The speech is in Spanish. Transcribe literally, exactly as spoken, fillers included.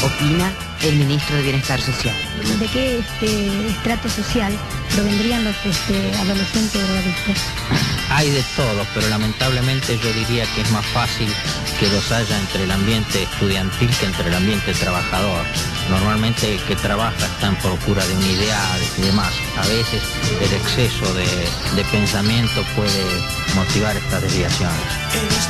opina el ministro de Bienestar Social. ¿De qué este, estrato social provendrían los este, adolescentes drogadictos? Hay de todo, pero lamentablemente yo diría que es más fácil que los haya entre el ambiente estudiantil que entre el ambiente trabajador. Normalmente el que trabaja está en procura de un ideal y demás. A veces el exceso de, de pensamiento puede motivar estas desviaciones.